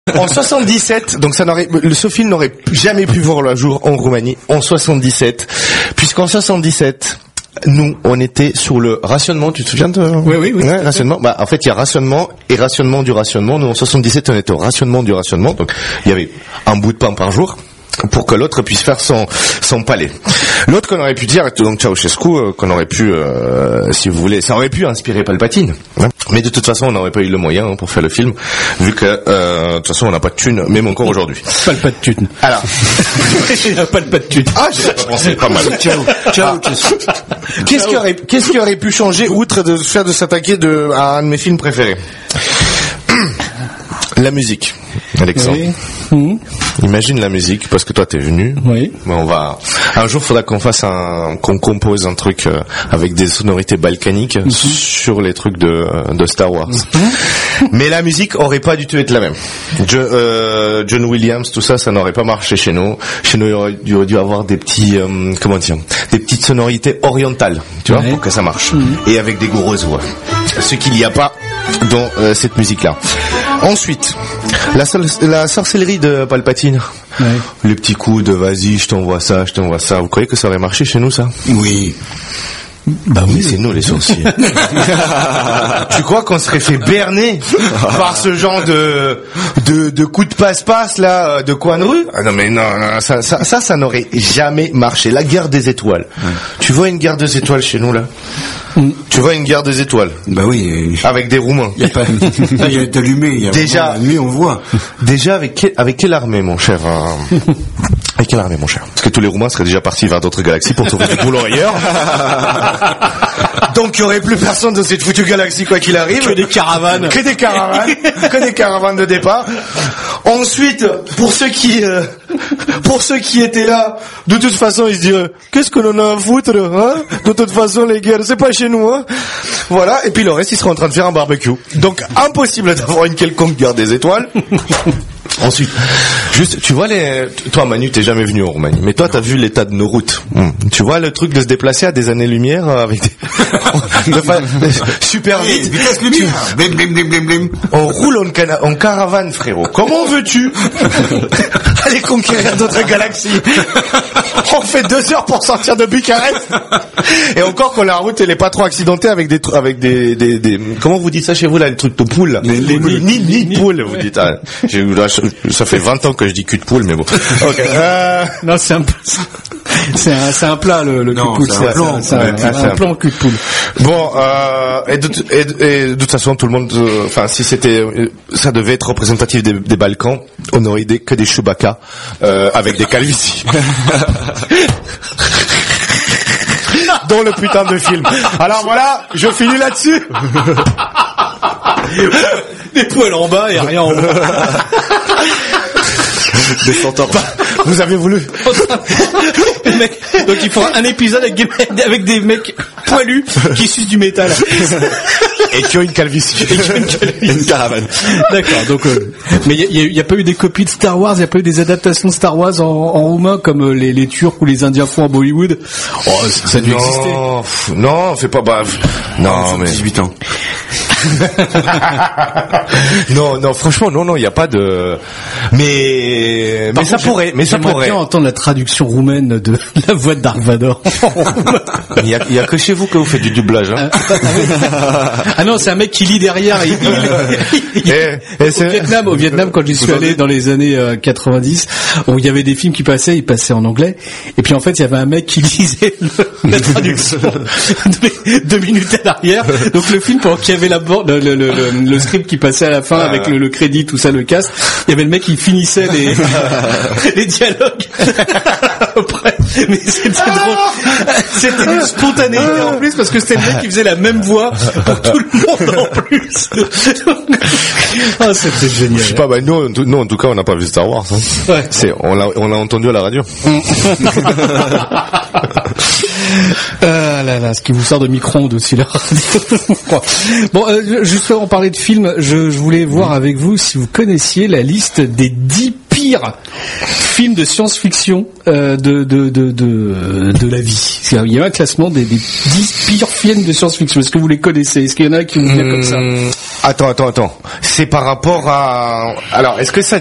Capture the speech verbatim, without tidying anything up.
En soixante-dix-sept, donc ça n'aurait, ce film n'aurait jamais pu voir le jour en Roumanie en soixante-dix-sept, puisqu'en soixante-dix-sept, nous, on était sur le rationnement. Tu te souviens de? Oui, oui, oui. Ouais, rationnement. Bah, en fait, il y a rationnement et rationnement du rationnement. Nous, en soixante-dix-sept, on était au rationnement du rationnement. Donc, il y avait un bout de pain par jour pour que l'autre puisse faire son son palais. L'autre qu'on aurait pu dire, donc Ceausescu, euh, qu'on aurait pu, euh, si vous voulez, ça aurait pu inspirer Palpatine. Hein. Mais de toute façon, on n'aurait pas eu le moyen hein, pour faire le film, vu que euh, de toute façon, on n'a pas de thune, même encore aujourd'hui. Pas le pas de thune. Alors, il n'a pas le pas de thune. Ah, j'ai pas pensé, pas mal. Ciao, ciao. Qu'est-ce qui aurait, qu'est-ce qui aurait pu changer outre de faire de s'attaquer de à un de mes films préférés? La musique, Alexandre. Oui. Mmh. Imagine la musique, parce que toi t'es venu. Oui. Mais on va. Un jour, faudra qu'on fasse un, qu'on compose un truc euh, avec des sonorités balkaniques mmh. sur les trucs de de Star Wars. Mmh. Mais la musique aurait pas du tout été la même. Je, euh, John Williams, tout ça, ça n'aurait pas marché chez nous. Chez nous, il aurait, il aurait dû avoir des petits, euh, comment dire, des petites sonorités orientales, tu vois, ouais. pour que ça marche. Mmh. Et avec des grosses voix. Ce qu'il n'y a pas dans euh, cette musique-là. Ensuite, la, la sorcellerie de Palpatine. Ouais. Les petits coups de vas-y, je t'envoie ça, je t'envoie ça. Vous croyez que ça aurait marché chez nous, ça? Oui. Bah oui, c'est nous les sorciers. Tu crois qu'on serait fait berner par ce genre de de, de coups de passe-passe là, de coin de rue? Ah non mais non, non ça, ça ça ça n'aurait jamais marché. La guerre des étoiles. Ouais. Tu vois une guerre des étoiles chez nous là? Mm. Tu vois une guerre des étoiles? Bah oui. Avec des Roumains. Il y a pas, il y a allumé. Il y a déjà la nuit on voit. Déjà avec quel, avec quelle armée mon cher? Hein avec quelle armée mon cher? Parce que tous les Roumains seraient déjà partis vers d'autres galaxies pour trouver du boulot ailleurs. Donc il y aurait plus personne dans cette foutue galaxie quoi qu'il arrive. Que des caravanes. Que des caravanes. que des caravanes de départ. Ensuite, pour ceux qui, euh, pour ceux qui étaient là, de toute façon ils se diraient qu'est-ce que l'on a à foutre, hein? De toute façon les guerres, c'est pas chez nous, hein? Voilà. Et puis le reste ils seraient en train de faire un barbecue. Donc impossible d'avoir une quelconque guerre des étoiles. Ensuite, juste, tu vois les, toi Manu, t'es jamais venu en Roumanie, mais toi t'as vu l'état de nos routes. Hum. Tu vois le truc de se déplacer à des années-lumière avec des, de fa... super vite. Vitesse lumière. Blim blim blim blim blim. On roule en, cana... en caravane, frérot. Comment veux-tu aller conquérir d'autres galaxies? On fait deux heures pour sortir de Bucarest. Et encore quand la route elle est pas trop accidentée avec des, avec des, des, des, comment vous dites ça chez vous là, les trucs de poule? Les, les, les nids, nids de poule, vous dites. Ah, j'ai, là, ça fait vingt ans que je dis cul de poule, mais bon. Okay. Euh... Non, c'est un, c'est un, c'est un plat, le, le non, cul de poule. C'est un plan. C'est un, ouais, c'est un, c'est un plan cul de poule. Bon, euh, et de, et, et de toute façon, tout le monde, enfin, euh, si c'était, ça devait être représentatif des, des Balkans, on n'aurait idée que des Chewbacca, euh, avec des calvities. Dans le putain de film. Alors voilà, je finis là-dessus. Des poils en bas et rien en haut. Des centaures. Vous avez voulu. Mec, donc il faut un épisode avec des, avec des mecs poilus qui sucent du métal. Et qui ont une calvitie. Et qui ont une calvitie. Une caravane. D'accord, donc, euh, mais il y, y, y a pas eu des copies de Star Wars, il y a pas eu des adaptations de Star Wars en, en roumain comme euh, les, les Turcs ou les Indiens font à Bollywood. Oh, ça a dû exister. Non, fais pas, bah, non, mais. dix-huit ans. non, non, franchement, non, non, il y a pas de, mais, Par mais contre, ça pourrait, mais ça j'aimerais pourrait. bien entendre la traduction roumaine de la voix de Dark Vador. Il y a, il y a que chez vous que vous faites du doublage, hein. Ah non, c'est un mec qui lit derrière. Il, il, il, et, et au Vietnam, au Vietnam, quand j'y suis allé dans les années euh, quatre-vingt-dix, où il y avait des films qui passaient, ils passaient en anglais, et puis en fait, il y avait un mec qui lisait le, la traduction deux, deux minutes à l'arrière. Donc le film, pendant qu'il y avait la bande, le, le, le, le script qui passait à la fin avec le, le crédit, tout ça, le cast, il y avait le mec qui finissait les, les dialogues. Après, mais c'était drôle. C'était une spontanéité en plus parce que c'était le mec qui faisait la même voix pour tout le monde en plus. Ah, c'était génial. Je sais pas, bah, nous, nous, en tout cas, on n'a pas vu Star Wars, hein. Ouais. C'est, on l'a, on l'a entendu à la radio. Ah là là, ce qui vous sort de micro-ondes aussi là. Bon, euh, juste avant de parler de films, je, je voulais voir avec vous si vous connaissiez la liste des dix pires pires films de science-fiction euh, de, de, de, de, de la vie. Il y a un classement des, des dix pires films de science-fiction. Est-ce que vous les connaissez? Est-ce qu'il y en a qui vous viennent comme ça? Attends, attends, attends. C'est par rapport à... Alors, est-ce que ça